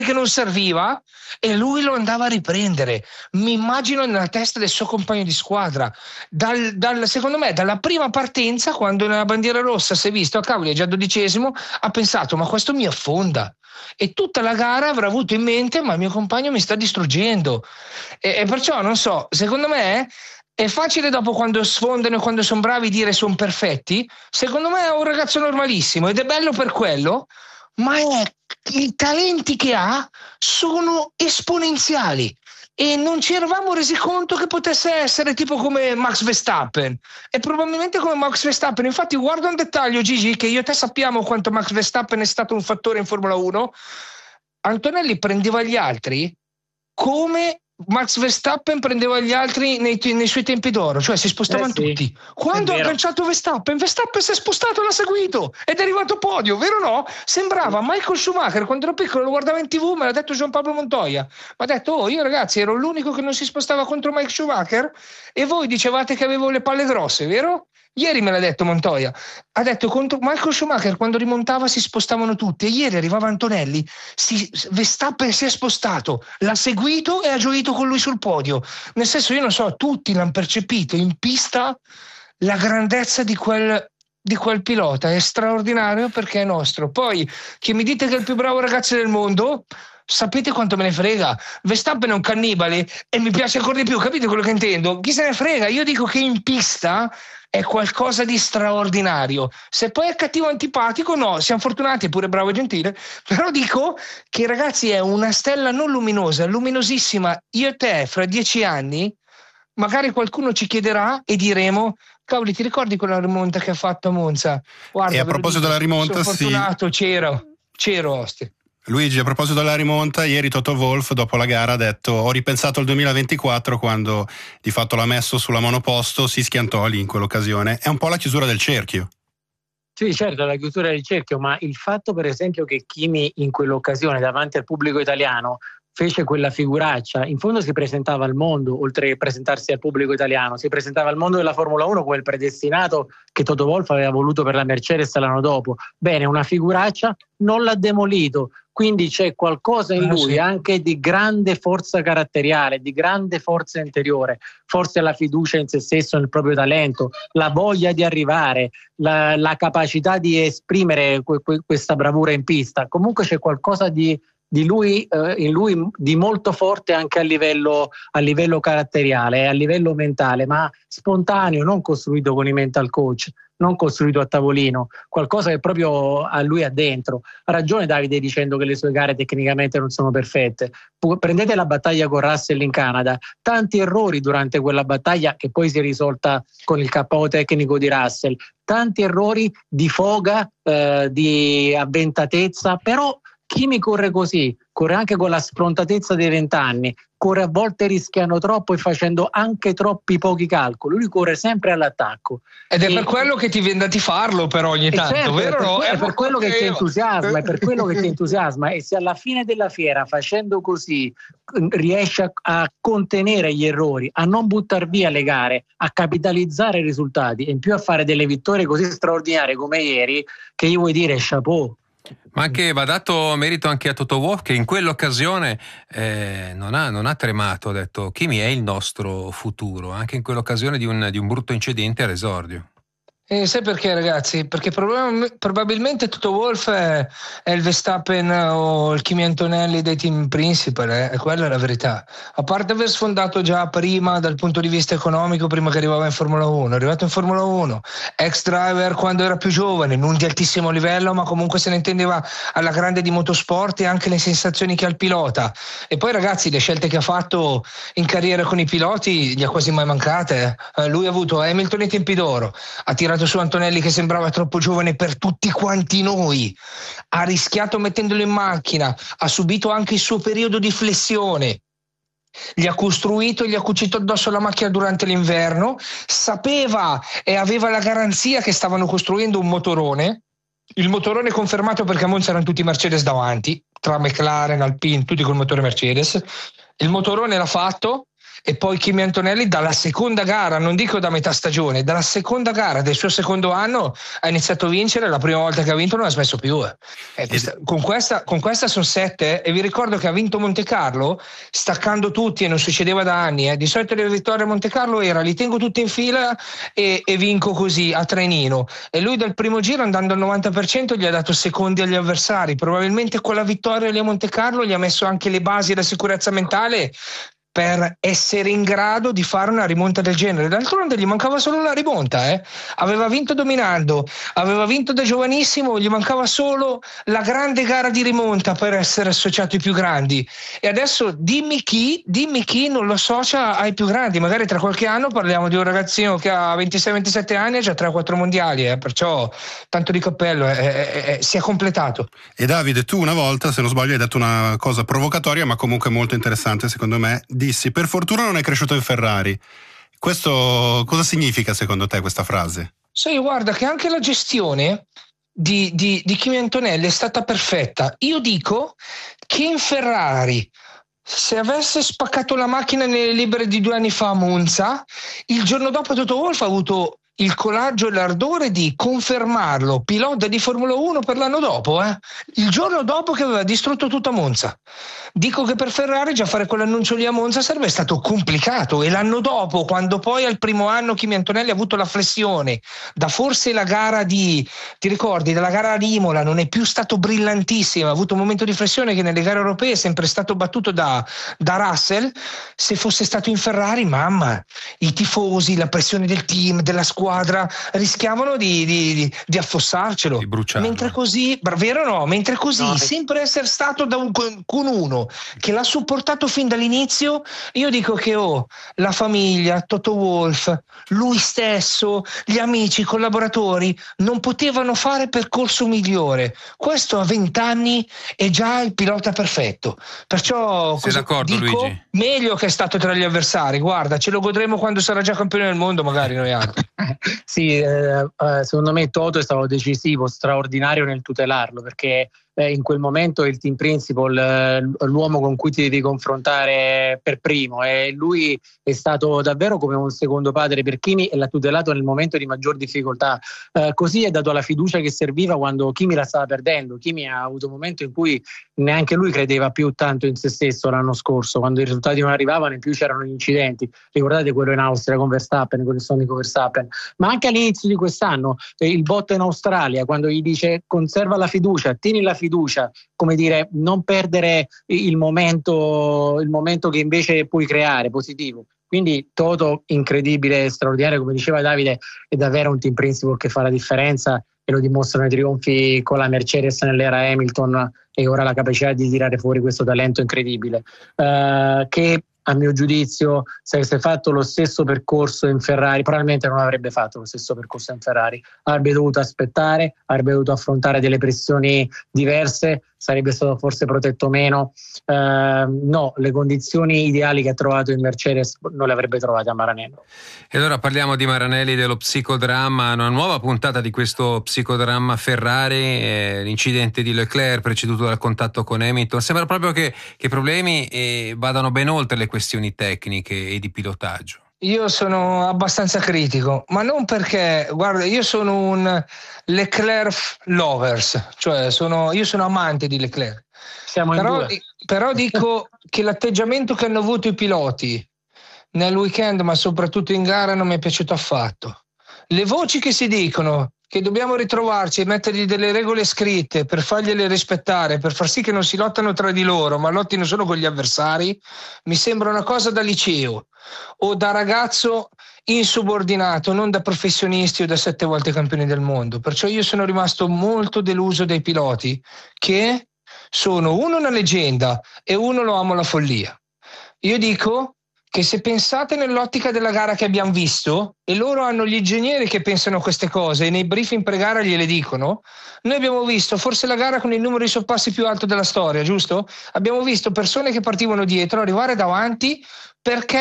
che non serviva e lui lo andava a riprendere. Mi immagino nella testa del suo compagno di squadra. Secondo me, dalla prima partenza, quando nella bandiera rossa si è visto, cavoli, è già 12°, ha pensato, ma questo mi affonda. E tutta la gara avrà avuto in mente, ma il mio compagno mi sta distruggendo. E perciò, non so, secondo me è facile dopo quando sfondano e quando sono bravi dire sono perfetti. Secondo me è un ragazzo normalissimo ed è bello per quello, ma i talenti che ha sono esponenziali e non ci eravamo resi conto che potesse essere tipo come Max Verstappen, e probabilmente come Max Verstappen. Infatti guarda un dettaglio, Gigi, che io e te sappiamo quanto Max Verstappen è stato un fattore in Formula 1. Antonelli prendeva gli altri come Max Verstappen prendeva gli altri nei suoi tempi d'oro, cioè si spostavano tutti. Quando ha agganciato Verstappen si è spostato e l'ha seguito ed è arrivato podio, vero o no? Sembrava Michael Schumacher. Quando ero piccolo lo guardavo in TV, me l'ha detto Gianpaolo Montoya, mi ha detto io ragazzi ero l'unico che non si spostava contro Mike Schumacher e voi dicevate che avevo le palle grosse, vero? Ieri me l'ha detto Montoya, ha detto contro Michael Schumacher quando rimontava si spostavano tutti, e ieri arrivava Antonelli, Verstappen si è spostato, l'ha seguito e ha gioito con lui sul podio. Nel senso, io non so, tutti l'hanno percepito in pista la grandezza di quel pilota. È straordinario perché è nostro. Poi che mi dite che è il più bravo ragazzo del mondo, sapete quanto me ne frega? Verstappen è un cannibale e mi piace ancora di più, capite quello che intendo? Chi se ne frega? Io dico che in pista è qualcosa di straordinario. Se poi è cattivo antipatico, no, siamo fortunati, è pure bravo e gentile, però dico che ragazzi è una stella non luminosa, luminosissima. Io e te fra 10 anni magari qualcuno ci chiederà e diremo cavoli, ti ricordi quella rimonta che ha fatto a Monza? Guarda, e a proposito della rimonta, sono fortunato, c'ero Oste. Luigi, a proposito della rimonta, ieri Toto Wolff dopo la gara ha detto ho ripensato al 2024 quando di fatto l'ha messo sulla monoposto, si schiantò lì in quell'occasione. È un po' la chiusura del cerchio. Sì, certo, la chiusura del cerchio, ma il fatto per esempio che Kimi in quell'occasione davanti al pubblico italiano fece quella figuraccia, in fondo si presentava al mondo, oltre che presentarsi al pubblico italiano, si presentava al mondo della Formula 1 come il predestinato che Toto Wolff aveva voluto per la Mercedes l'anno dopo. Bene, una figuraccia, non l'ha demolito, quindi c'è qualcosa in lui anche di grande forza caratteriale, di grande forza interiore, forse la fiducia in se stesso, nel proprio talento, la voglia di arrivare, la capacità di esprimere questa bravura in pista. Comunque c'è qualcosa in lui di molto forte anche a livello caratteriale, a livello mentale, ma spontaneo, non costruito con i mental coach, non costruito a tavolino, qualcosa che proprio a lui ha dentro. Ha ragione Davide dicendo che le sue gare tecnicamente non sono perfette. Prendete la battaglia con Russell in Canada, tanti errori durante quella battaglia che poi si è risolta con il KO tecnico di Russell, tanti errori di foga, di avventatezza, però Kimi corre così, corre anche con la sfrontatezza dei 20 anni, corre a volte rischiando troppo e facendo anche troppi pochi calcoli, lui corre sempre all'attacco. Ed è per quello che ti viene di farlo però ogni tanto, certo, vero? È per quello che ti entusiasma, è per quello che ti entusiasma, e se alla fine della fiera facendo così riesci a contenere gli errori, a non buttar via le gare, a capitalizzare i risultati e in più a fare delle vittorie così straordinarie come ieri, che io vuoi dire chapeau. Ma anche va dato merito anche a Toto Wolff che in quell'occasione non ha tremato, ha detto Kimi è il nostro futuro, anche in quell'occasione di un brutto incidente all'esordio. Sai perché ragazzi? Perché probabilmente Toto Wolff è il Verstappen o il Kimi Antonelli dei team principal, e quella è la verità. A parte aver sfondato già prima dal punto di vista economico, prima che arrivava in Formula 1, è arrivato in Formula 1, ex driver quando era più giovane, non di altissimo livello, ma comunque se ne intendeva alla grande di motorsport e anche le sensazioni che ha il pilota. E poi ragazzi, le scelte che ha fatto in carriera con i piloti gli ha quasi mai mancate. Lui ha avuto Hamilton ai tempi d'oro, ha tirato su Antonelli che sembrava troppo giovane per tutti quanti noi, ha rischiato mettendolo in macchina, ha subito anche il suo periodo di flessione, gli ha cucito addosso la macchina durante l'inverno, sapeva e aveva la garanzia che stavano costruendo un motorone, il motorone confermato perché a Monza erano tutti Mercedes davanti, tra McLaren, Alpine, tutti col motore Mercedes, il motorone l'ha fatto e poi Kimi Antonelli dalla seconda gara, non dico da metà stagione, dalla seconda gara del suo secondo anno ha iniziato a vincere, la prima volta che ha vinto non ha smesso più. Con questa sono 7 e vi ricordo che ha vinto Monte Carlo staccando tutti e non succedeva da anni. Di solito le vittorie a Monte Carlo era li tengo tutti in fila e vinco così a trenino, e lui dal primo giro andando al 90% gli ha dato secondi agli avversari. Probabilmente con la vittoria lì a Monte Carlo gli ha messo anche le basi della sicurezza mentale per essere in grado di fare una rimonta del genere. D'altronde gli mancava solo la rimonta, aveva vinto dominando, aveva vinto da giovanissimo, gli mancava solo la grande gara di rimonta per essere associato ai più grandi, e adesso dimmi chi non lo associa ai più grandi. Magari tra qualche anno parliamo di un ragazzino che ha 26-27 anni e ha già 3-4 mondiali, perciò tanto di cappello, si è completato. E Davide, tu una volta, se non sbaglio, hai detto una cosa provocatoria ma comunque molto interessante secondo me. Dissi: per fortuna non è cresciuto in Ferrari. Questo cosa significa secondo te, questa frase? Sì, guarda che anche la gestione di Kimi Antonelli è stata perfetta. Io dico che in Ferrari, se avesse spaccato la macchina nelle libere di 2 anni fa a Monza, il giorno dopo Toto Wolff ha avuto il coraggio e l'ardore di confermarlo pilota di Formula 1 per l'anno dopo, il giorno dopo che aveva distrutto tutta Monza. Dico che per Ferrari già fare quell'annuncio lì a Monza sarebbe stato complicato, e l'anno dopo, quando poi al primo anno Kimi Antonelli ha avuto la flessione da forse la gara ti ricordi, dalla gara di Imola non è più stato brillantissimo, ha avuto un momento di flessione che nelle gare europee è sempre stato battuto da Russell. Se fosse stato in Ferrari, mamma, i tifosi, la pressione del team, della squadra rischiavano di affossarcelo, di bruciarlo. Mentre così, vero o no? Mentre così, no, sempre essere stato con uno che l'ha supportato fin dall'inizio. Io dico che la famiglia, Toto Wolff, lui stesso, gli amici, i collaboratori non potevano fare percorso migliore. Questo a 20 anni è già il pilota perfetto, perciò sei d'accordo, dico, Luigi? Meglio che è stato tra gli avversari. Guarda, ce lo godremo quando sarà già campione del mondo, magari noi altri. Sì, secondo me Toto è stato decisivo, straordinario nel tutelarlo, perché in quel momento il team principal, l'uomo con cui ti devi confrontare per primo, e lui è stato davvero come un secondo padre per Kimi e l'ha tutelato nel momento di maggior difficoltà. Così è dato la fiducia che serviva quando Kimi la stava perdendo. Kimi ha avuto un momento in cui neanche lui credeva più tanto in se stesso l'anno scorso, quando i risultati non arrivavano, in più c'erano gli incidenti. Ricordate quello in Austria con Verstappen, con il sonico Verstappen, ma anche all'inizio di quest'anno il botto in Australia, quando gli dice conserva la fiducia, tieni la fiducia, come dire, non perdere il momento che invece puoi creare positivo. Quindi Toto incredibile, straordinario, come diceva Davide, è davvero un team principal che fa la differenza, e lo dimostrano i trionfi con la Mercedes nell'era Hamilton, e ora la capacità di tirare fuori questo talento incredibile, che a mio giudizio, se avesse fatto lo stesso percorso in Ferrari, probabilmente non avrebbe fatto lo stesso percorso in Ferrari, avrebbe dovuto aspettare, avrebbe dovuto affrontare delle pressioni diverse, sarebbe stato forse protetto meno. No, le condizioni ideali che ha trovato in Mercedes non le avrebbe trovate a Maranello. E allora parliamo di Maranelli, dello psicodramma, una nuova puntata di questo psicodramma Ferrari, l'incidente di Leclerc preceduto dal contatto con Hamilton. Sembra proprio che i problemi vadano ben oltre le questioni tecniche e di pilotaggio. Io sono abbastanza critico, ma non perché, guarda, io sono un Leclerc lovers, cioè io sono amante di Leclerc. Siamo in due. Però dico che l'atteggiamento che hanno avuto i piloti nel weekend, ma soprattutto in gara, non mi è piaciuto affatto. Le voci che si dicono che dobbiamo ritrovarci e mettergli delle regole scritte per fargliele rispettare, per far sì che non si lottano tra di loro, ma lottino solo con gli avversari, mi sembra una cosa da liceo o da ragazzo insubordinato, non da professionisti o da 7 volte campioni del mondo. Perciò io sono rimasto molto deluso dai piloti, che sono uno una leggenda e uno lo amo la follia. Io dico che se pensate nell'ottica della gara che abbiamo visto, e loro hanno gli ingegneri che pensano a queste cose e nei briefing pre-gara gliele dicono, noi abbiamo visto forse la gara con il numero di sorpassi più alto della storia, giusto? Abbiamo visto persone che partivano dietro arrivare davanti perché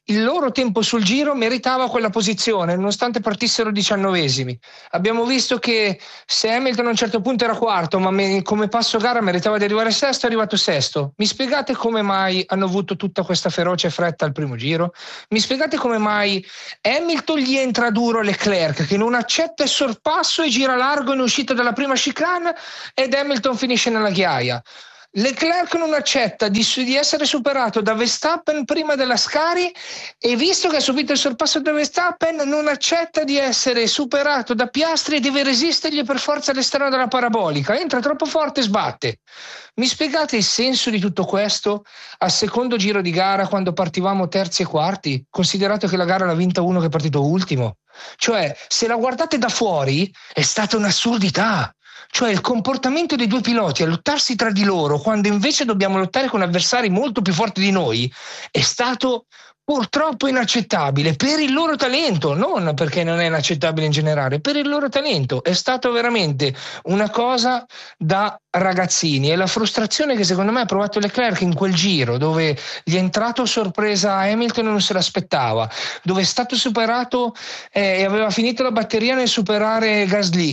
il loro tempo sul giro meritava quella posizione, nonostante partissero 19esimi. Abbiamo visto che se Hamilton a un certo punto era quarto, ma come passo gara meritava di arrivare sesto, è arrivato sesto. Mi spiegate come mai hanno avuto tutta questa feroce fretta al primo giro? Mi spiegate come mai Hamilton gli entra duro Leclerc, che non accetta il sorpasso e gira largo in uscita dalla prima chicane, ed Hamilton finisce nella ghiaia. Leclerc non accetta di essere superato da Verstappen prima della Scari, e visto che ha subito il sorpasso da Verstappen non accetta di essere superato da Piastri e deve resistergli per forza all'esterno della parabolica, entra troppo forte e sbatte. Mi spiegate il senso di tutto questo al secondo giro di gara, quando partivamo terzi e quarti, considerato che la gara l'ha vinta uno che è partito ultimo? Cioè, se la guardate da fuori è stata un'assurdità. Cioè, il comportamento dei due piloti a lottarsi tra di loro quando invece dobbiamo lottare con avversari molto più forti di noi è stato purtroppo inaccettabile per il loro talento, non perché non è inaccettabile in generale, per il loro talento. È stato veramente una cosa da ragazzini, e la frustrazione che secondo me ha provato Leclerc in quel giro, dove gli è entrato sorpresa Hamilton e non se l'aspettava, dove è stato superato e aveva finito la batteria nel superare Gasly,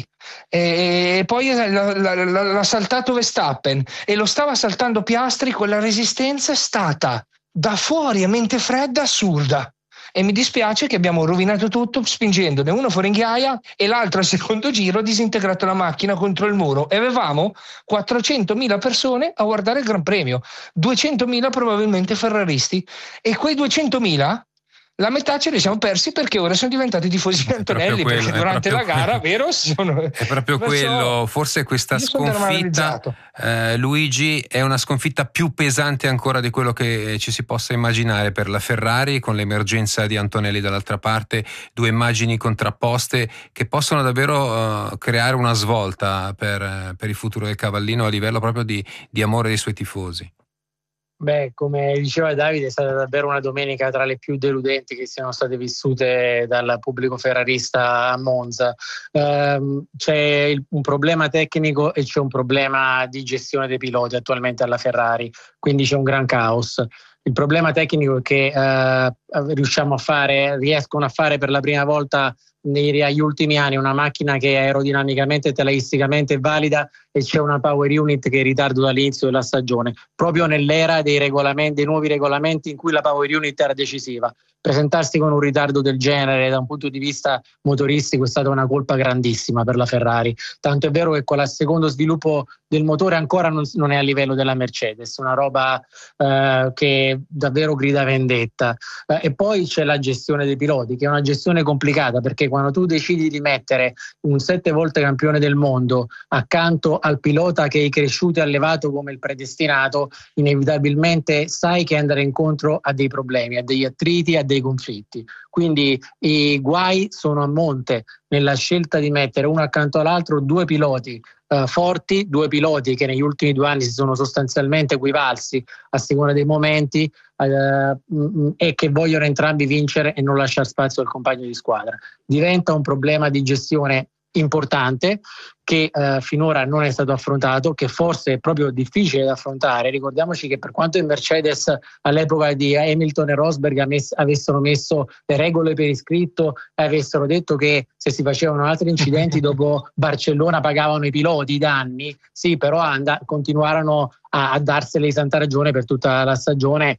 e poi l'ha saltato Verstappen e lo stava saltando Piastri. Quella resistenza è stata da fuori a mente fredda assurda, e mi dispiace che abbiamo rovinato tutto spingendone uno fuori in ghiaia e l'altro al secondo giro ha disintegrato la macchina contro il muro, e avevamo 400.000 persone a guardare il Gran Premio, 200.000 probabilmente ferraristi, e quei 200.000 la metà ce li siamo persi perché ora sono diventati tifosi Antonelli, perché durante la gara, vero? È proprio quello, forse questa sconfitta, Luigi, è una sconfitta più pesante ancora di quello che ci si possa immaginare per la Ferrari, con l'emergenza di Antonelli dall'altra parte, due immagini contrapposte che possono davvero creare una svolta per il futuro del cavallino a livello proprio di amore dei suoi tifosi. Beh, come diceva Davide, è stata davvero una domenica tra le più deludenti che siano state vissute dal pubblico ferrarista a Monza. C'è un problema tecnico e c'è un problema di gestione dei piloti attualmente alla Ferrari, quindi c'è un gran caos. Il problema tecnico è che riescono a fare per la prima volta negli ultimi anni una macchina che è aerodinamicamente e telaisticamente valida, e c'è una power unit che è in ritardo dall'inizio della stagione, proprio nell'era dei nuovi regolamenti in cui la power unit era decisiva. Presentarsi con un ritardo del genere da un punto di vista motoristico è stata una colpa grandissima per la Ferrari, tanto è vero che con il secondo sviluppo del motore ancora non è a livello della Mercedes, una roba che davvero grida vendetta. E poi c'è la gestione dei piloti, che è una gestione complicata, perché quando tu decidi di mettere un 7 volte campione del mondo accanto al pilota che hai cresciuto e allevato come il predestinato, inevitabilmente sai che andare incontro a dei problemi, a degli attriti, a dei conflitti. Quindi i guai sono a monte nella scelta di mettere uno accanto all'altro due piloti forti, due piloti che negli ultimi 2 anni si sono sostanzialmente equivalsi a seconda dei momenti, e che vogliono entrambi vincere e non lasciare spazio al compagno di squadra. Diventa un problema di gestione importante che finora non è stato affrontato, che forse è proprio difficile da affrontare. Ricordiamoci che per quanto il Mercedes all'epoca di Hamilton e Rosberg avessero messo le regole per iscritto e avessero detto che se si facevano altri incidenti dopo Barcellona pagavano i piloti i danni, sì, però continuarono a darsene di santa ragione per tutta la stagione,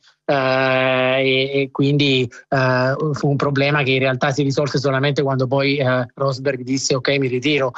e quindi fu un problema che in realtà si risolse solamente quando poi Rosberg disse ok, mi ritiro,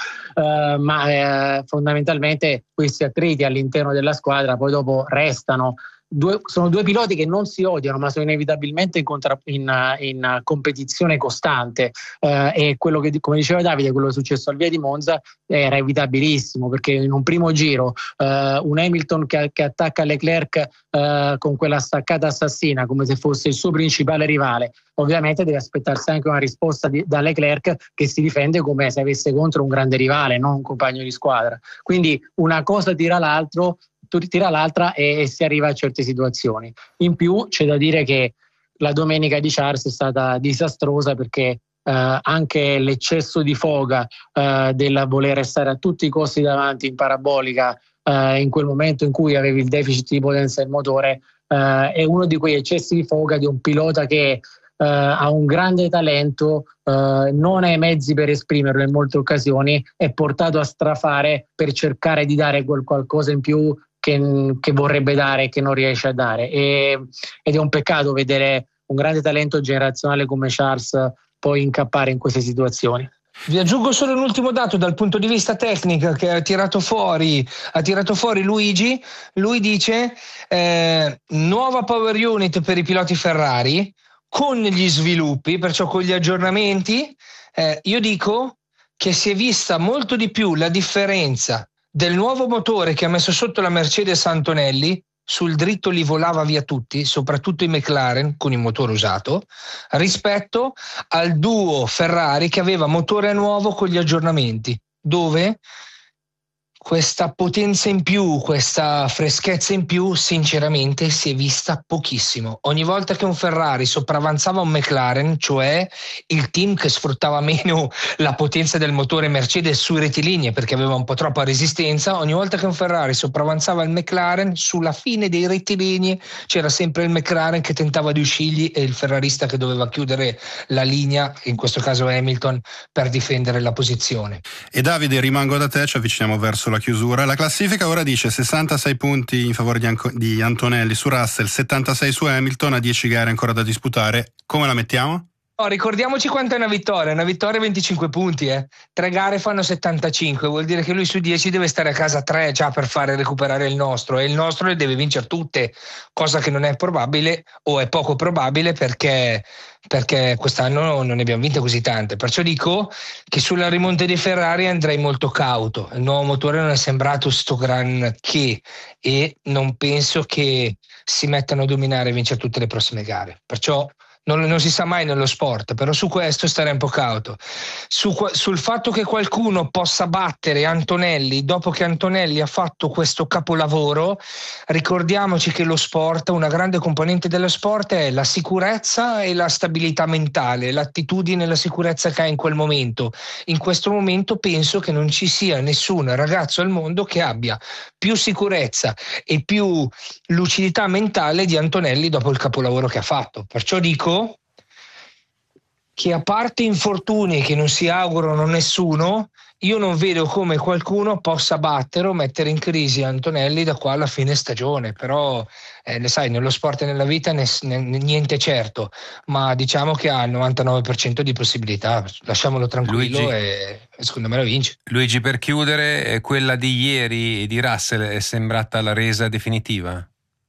ma fondamentalmente questi attriti all'interno della squadra poi dopo restano. Sono due piloti che non si odiano, ma sono inevitabilmente in competizione costante, e quello che, come diceva Davide, quello che è successo al Via di Monza era evitabilissimo, perché in un primo giro un Hamilton che attacca Leclerc con quella staccata assassina come se fosse il suo principale rivale, ovviamente deve aspettarsi anche una risposta da Leclerc, che si difende come se avesse contro un grande rivale, non un compagno di squadra. Quindi una cosa tira l'altra e si arriva a certe situazioni. In più c'è da dire che la domenica di Charles è stata disastrosa, perché anche l'eccesso di foga del voler restare a tutti i costi davanti in parabolica in quel momento in cui avevi il deficit di potenza del motore è uno di quei eccessi di foga di un pilota che ha un grande talento, non ha i mezzi per esprimerlo in molte occasioni, è portato a strafare per cercare di dare qualcosa in più che vorrebbe dare e che non riesce a dare, ed è un peccato vedere un grande talento generazionale come Charles poi incappare in queste situazioni. Vi aggiungo solo un ultimo dato dal punto di vista tecnico che ha tirato fuori Luigi. Lui dice nuova power unit per i piloti Ferrari con gli sviluppi, perciò con gli aggiornamenti. Io dico che si è vista molto di più la differenza del nuovo motore che ha messo sotto la Mercedes Antonelli, sul dritto li volava via tutti, soprattutto i McLaren con il motore usato, rispetto al duo Ferrari che aveva motore nuovo con gli aggiornamenti, dove questa potenza in più, questa freschezza in più, sinceramente si è vista pochissimo. Ogni volta che un Ferrari sopravanzava un McLaren, cioè il team che sfruttava meno la potenza del motore Mercedes sui rettilinei perché aveva un po' troppa resistenza, ogni volta che un Ferrari sopravanzava il McLaren, sulla fine dei rettilinei c'era sempre il McLaren che tentava di uscirgli e il ferrarista che doveva chiudere la linea, in questo caso Hamilton, per difendere la posizione. E Davide, rimango da te, ci avviciniamo verso la chiusura. La classifica ora dice 66 punti in favore di Antonelli su Russell, 76 su Hamilton, a 10 gare ancora da disputare. Come la mettiamo? Ricordiamoci quanto è una vittoria 25 punti, 3 gare fanno 75, vuol dire che lui su 10 deve stare a casa 3 già per fare recuperare il nostro, e il nostro le deve vincere tutte, cosa che non è probabile o è poco probabile perché quest'anno non ne abbiamo vinte così tante. Perciò dico che sulla rimonta dei Ferrari andrei molto cauto. Il nuovo motore non è sembrato sto gran che, e non penso che si mettano a dominare e vincere tutte le prossime gare, perciò non si sa mai nello sport, però su questo starei un po' cauto. Sul fatto che qualcuno possa battere Antonelli dopo che Antonelli ha fatto questo capolavoro, ricordiamoci che lo sport, una grande componente dello sport è la sicurezza e la stabilità mentale, l'attitudine e la sicurezza che ha in quel momento. In questo momento penso che non ci sia nessun ragazzo al mondo che abbia più sicurezza e più lucidità mentale di Antonelli dopo il capolavoro che ha fatto. Perciò dico che, a parte infortuni che non si augurano a nessuno, io non vedo come qualcuno possa battere o mettere in crisi Antonelli da qua alla fine stagione. Però sai, nello sport e nella vita niente è certo, ma diciamo che ha il 99% di possibilità, lasciamolo tranquillo. Luigi, e secondo me la vince. Luigi, per chiudere, quella di ieri di Russell è sembrata la resa definitiva?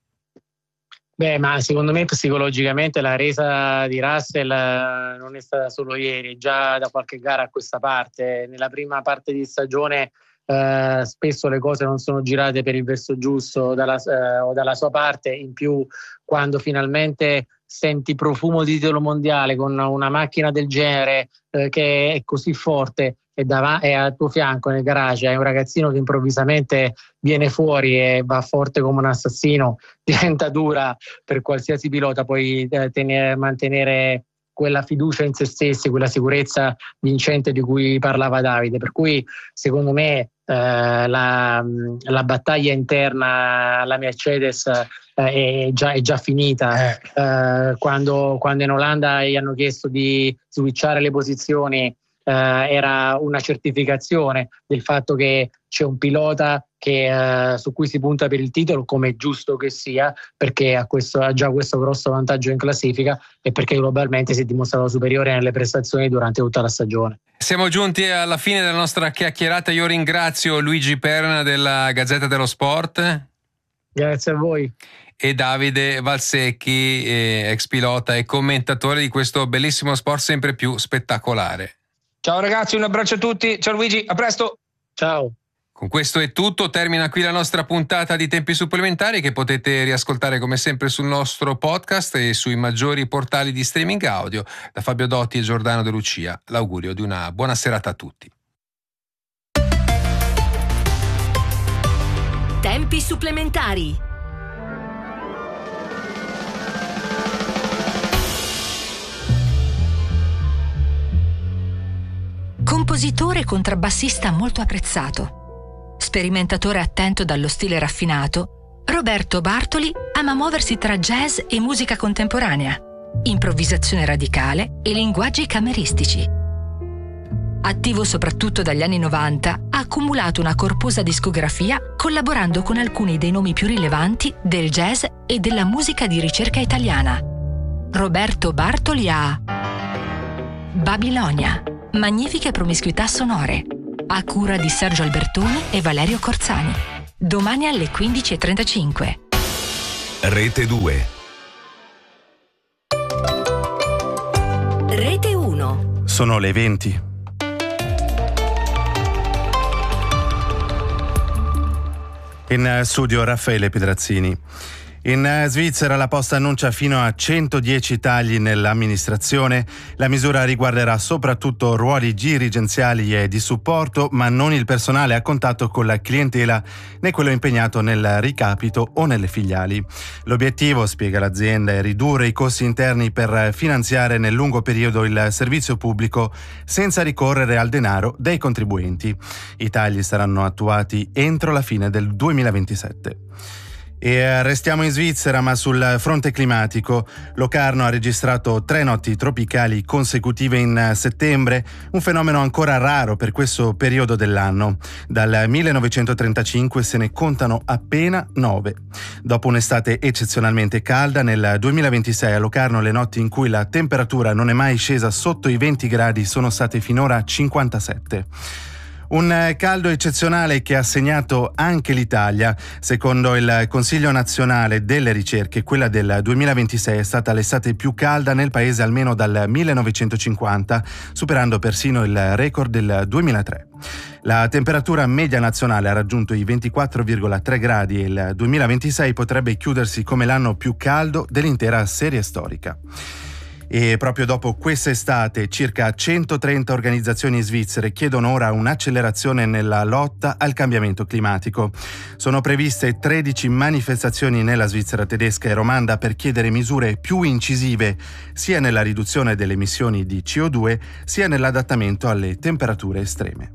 Beh, ma secondo me psicologicamente la resa di Russell non è stata solo ieri, già da qualche gara a questa parte. Nella prima parte di stagione spesso le cose non sono girate per il verso giusto o dalla sua parte. In più, quando finalmente senti profumo di titolo mondiale con una macchina del genere che è così forte e al tuo fianco nel garage hai un ragazzino che improvvisamente viene fuori e va forte come un assassino, diventa dura per qualsiasi pilota poi mantenere quella fiducia in se stessi, quella sicurezza vincente di cui parlava Davide. Per cui secondo me la battaglia interna alla Mercedes è già finita. Quando in Olanda gli hanno chiesto di switchare le posizioni, era una certificazione del fatto che c'è un pilota su cui si punta per il titolo, come è giusto che sia, perché ha già questo grosso vantaggio in classifica e perché globalmente si è dimostrato superiore nelle prestazioni durante tutta la stagione. Siamo giunti alla fine della nostra chiacchierata. Io ringrazio Luigi Perna della Gazzetta dello Sport. Grazie a voi. E Davide Valsecchi, ex pilota e commentatore di questo bellissimo sport sempre più spettacolare. Ciao ragazzi, un abbraccio a tutti. Ciao Luigi, a presto. Ciao. Con questo è tutto, termina qui la nostra puntata di Tempi Supplementari, che potete riascoltare come sempre sul nostro podcast e sui maggiori portali di streaming audio. Da Fabio Dotti e Giordano De Lucia, l'augurio di una buona serata a tutti. Tempi Supplementari. Compositore e contrabbassista molto apprezzato, sperimentatore attento dallo stile raffinato, Roberto Bartoli ama muoversi tra jazz e musica contemporanea. improvvisazione radicale e linguaggi cameristici. Attivo soprattutto dagli anni 90, ha accumulato una corposa discografia collaborando con alcuni dei nomi più rilevanti del jazz e della musica di ricerca italiana. Roberto Bartoli a Babilonia, magnifiche promiscuità sonore, a cura di Sergio Albertoni e Valerio Corzani. Domani alle 15:35. Rete 2. Rete 1. Sono le 20. In studio Raffaele Pedrazzini. In Svizzera la Posta annuncia fino a 110 tagli nell'amministrazione. La misura riguarderà soprattutto ruoli dirigenziali e di supporto, ma non il personale a contatto con la clientela né quello impegnato nel ricapito o nelle filiali. L'obiettivo, spiega l'azienda, è ridurre i costi interni per finanziare nel lungo periodo il servizio pubblico senza ricorrere al denaro dei contribuenti. I tagli saranno attuati entro la fine del 2027. E restiamo in Svizzera, ma sul fronte climatico. Locarno ha registrato 3 notti tropicali consecutive in settembre, un fenomeno ancora raro per questo periodo dell'anno. Dal 1935 se ne contano appena 9. Dopo un'estate eccezionalmente calda, nel 2026 a Locarno le notti in cui la temperatura non è mai scesa sotto i 20 gradi sono state finora 57. Un caldo eccezionale che ha segnato anche l'Italia. Secondo il Consiglio Nazionale delle Ricerche, quella del 2026 è stata l'estate più calda nel paese almeno dal 1950, superando persino il record del 2003. La temperatura media nazionale ha raggiunto i 24,3 gradi e il 2026 potrebbe chiudersi come l'anno più caldo dell'intera serie storica. E proprio dopo quest'estate circa 130 organizzazioni svizzere chiedono ora un'accelerazione nella lotta al cambiamento climatico. Sono previste 13 manifestazioni nella Svizzera tedesca e romanda per chiedere misure più incisive sia nella riduzione delle emissioni di CO2 sia nell'adattamento alle temperature estreme.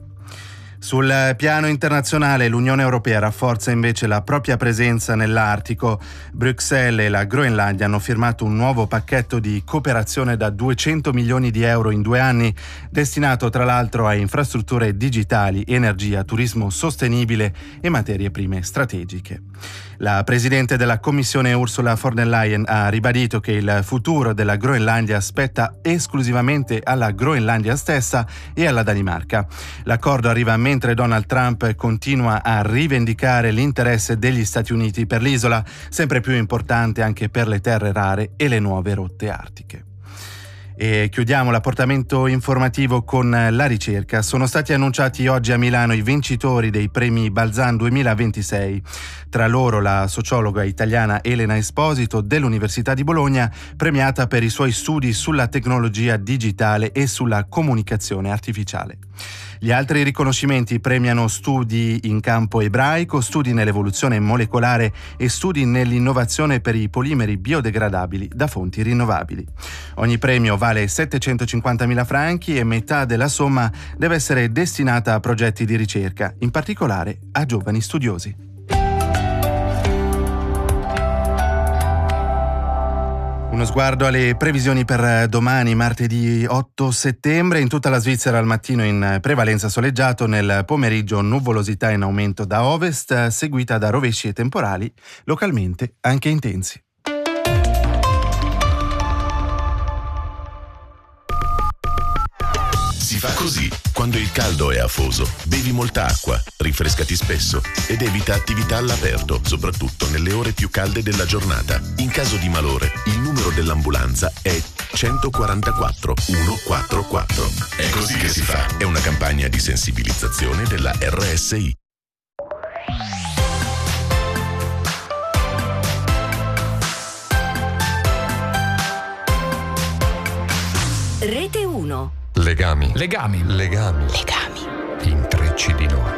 Sul piano internazionale l'Unione Europea rafforza invece la propria presenza nell'Artico. Bruxelles e la Groenlandia hanno firmato un nuovo pacchetto di cooperazione da 200 milioni di euro in 2 anni, destinato tra l'altro a infrastrutture digitali, energia, turismo sostenibile e materie prime strategiche. La Presidente della Commissione Ursula von der Leyen ha ribadito che il futuro della Groenlandia spetta esclusivamente alla Groenlandia stessa e alla Danimarca. L'accordo arriva mentre Donald Trump continua a rivendicare l'interesse degli Stati Uniti per l'isola, sempre più importante anche per le terre rare e le nuove rotte artiche. E chiudiamo l'apportamento informativo con la ricerca. Sono stati annunciati oggi a Milano i vincitori dei premi Balzan 2026. Tra loro la sociologa italiana Elena Esposito dell'Università di Bologna, premiata per i suoi studi sulla tecnologia digitale e sulla comunicazione artificiale. Gli altri riconoscimenti premiano studi in campo ebraico, studi nell'evoluzione molecolare e studi nell'innovazione per i polimeri biodegradabili da fonti rinnovabili. Ogni premio vale 750.000 franchi e metà della somma deve essere destinata a progetti di ricerca, in particolare a giovani studiosi. Uno sguardo alle previsioni per domani, martedì 8 settembre. In tutta la Svizzera al mattino in prevalenza soleggiato, nel pomeriggio nuvolosità in aumento da ovest, seguita da rovesci e temporali, localmente anche intensi. Si fa così. Quando il caldo è afoso, bevi molta acqua, rinfrescati spesso ed evita attività all'aperto, soprattutto nelle ore più calde della giornata. In caso di malore, il numero dell'ambulanza è 144 144. È così che si fa. È una campagna di sensibilizzazione della RSI. Rete 1. Legami. Legami. Legami. Legami. Intrecci di notte.